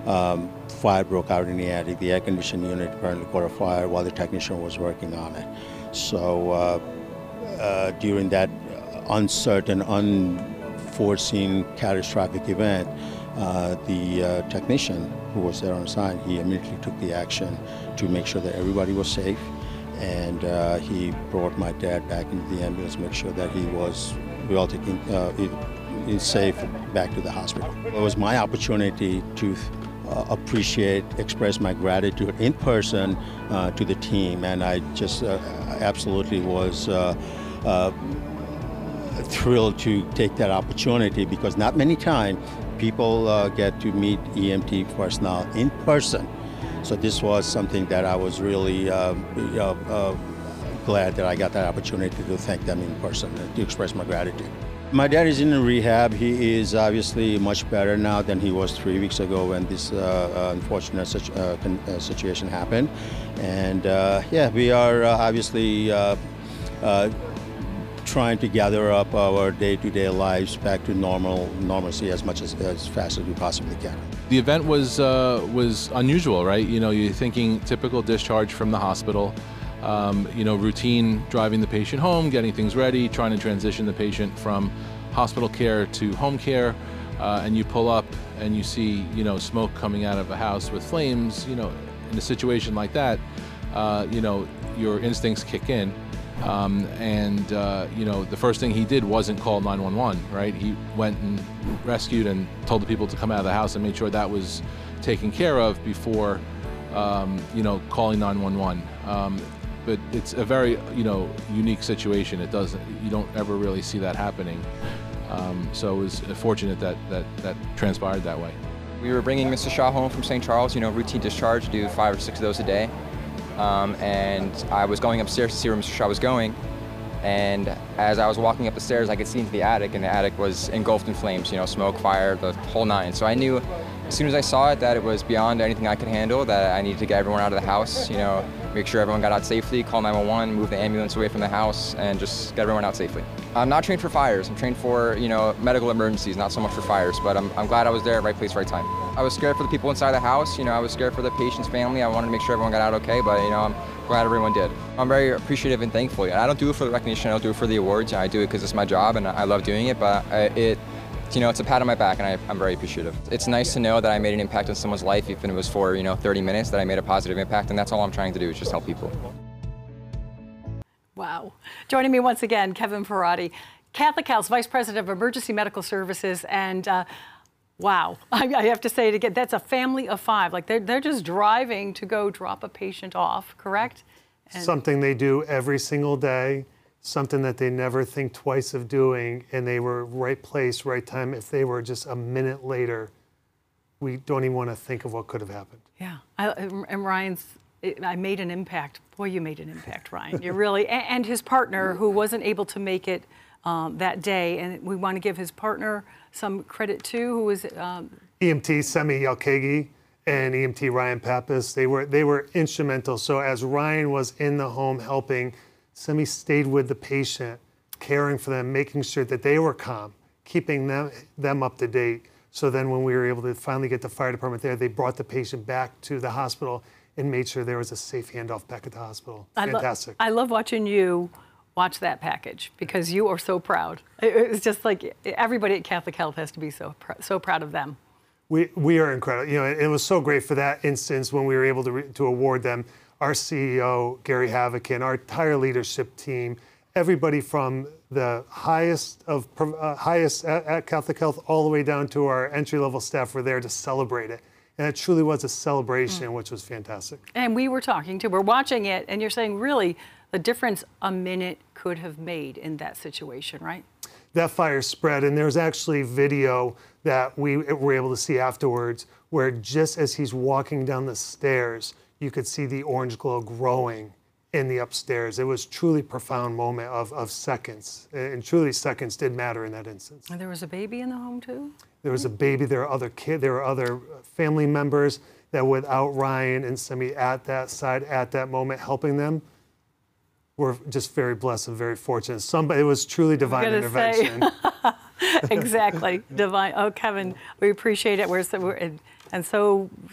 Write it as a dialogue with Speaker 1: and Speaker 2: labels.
Speaker 1: Fire broke out in the attic. The air conditioning unit apparently caught a fire while the technician was working on it. So during that uncertain, unforeseen, catastrophic event, the technician who was there on site, he immediately took the action to make sure that everybody was safe, and he brought my dad back into the ambulance, make sure that he was well taken, safe back to the hospital. It was my opportunity to appreciate, express my gratitude in person to the team, and I just absolutely was thrilled to take that opportunity, because not many times people get to meet EMT personnel in person. So this was something that I was really glad that I got that opportunity to thank them in person and to express my gratitude. My dad is in rehab. He is obviously much better now than he was 3 weeks ago when this unfortunate situation happened. And yeah, we are obviously trying to gather up our day-to-day lives back to normalcy as fast as we possibly can.
Speaker 2: The event was unusual, right? You know, you're thinking typical discharge from the hospital. You know, routine driving the patient home, getting things ready, trying to transition the patient from hospital care to home care, and you pull up and you see, you know, smoke coming out of a house with flames. You know, in a situation like that, you know, your instincts kick in, and you know, the first thing he did wasn't call 911, right? He went and rescued and told the people to come out of the house and made sure that was taken care of before, you know, calling 911. But it's a very, you know, unique situation. You don't ever really see that happening. So it was fortunate that transpired that way.
Speaker 3: We were bringing Mr. Shaw home from St. Charles, you know, routine discharge, do 5 or 6 of those a day. And I was going upstairs to see where Mr. Shaw was going. And as I was walking up the stairs, I could see into the attic, and the attic was engulfed in flames, you know, smoke, fire, the whole nine. So I knew as soon as I saw it that it was beyond anything I could handle, that I needed to get everyone out of the house, you know, make sure everyone got out safely, call 911, move the ambulance away from the house, and just get everyone out safely. I'm not trained for fires. I'm trained for, you know, medical emergencies, not so much for fires, but I'm glad I was there, right place, right time. I was scared for the people inside the house, you know, I was scared for the patient's family. I wanted to make sure everyone got out okay, but, you know, I'm glad everyone did. I'm very appreciative and thankful. I don't do it for the recognition, I don't do it for the awards. I do it because it's my job and I love doing it, but you know, it's a pat on my back, and I'm very appreciative. It's nice to know that I made an impact on someone's life, even if it was for, you know, 30 minutes, that I made a positive impact, and that's all I'm trying to do, is just help people.
Speaker 4: Wow. Joining me once again, Kevin Ferrati, Catholic Health's Vice President of Emergency Medical Services, and wow, I have to say it again, that's a family of 5. Like, they're just driving to go drop a patient off, correct? And
Speaker 5: something they do every single day. Something that they never think twice of doing, and they were right place, right time. If they were just a minute later, we don't even want to think of what could have happened.
Speaker 4: Yeah, and I made an impact. Boy, you made an impact, Ryan. You really, and his partner, who wasn't able to make it that day, and we want to give his partner some credit too, who was
Speaker 5: EMT Semi Yalkegi and EMT Ryan Pappas. They were instrumental. So as Ryan was in the home helping, Semi stayed with the patient, caring for them, making sure that they were calm, keeping them up to date. So then when we were able to finally get the fire department there, they brought the patient back to the hospital and made sure there was a safe handoff back at the hospital. Fantastic.
Speaker 4: I love watching you watch that package, because you are so proud. It's just like everybody at Catholic Health has to be so proud of them.
Speaker 5: We are incredible. You know, it was so great for that instance when we were able to award them. Our CEO, Gary Havokin, our entire leadership team, everybody from the highest at Catholic Health all the way down to our entry-level staff were there to celebrate it. And it truly was a celebration, which was fantastic.
Speaker 4: And we're watching it, and you're saying, really, the difference a minute could have made in that situation, right?
Speaker 5: That fire spread, and there's actually video that we were able to see afterwards, where just as he's walking down the stairs, you could see the orange glow growing in the upstairs. It was truly a profound moment of seconds, and truly seconds did matter in that instance.
Speaker 4: And there was a baby in the home too?
Speaker 5: There was a baby, there were other kids, there were other family members that without Ryan and Semi at that side, at that moment, helping them, we're just very blessed and very fortunate. It was truly divine intervention.
Speaker 4: Exactly, divine. Oh, Kevin, we appreciate it. And so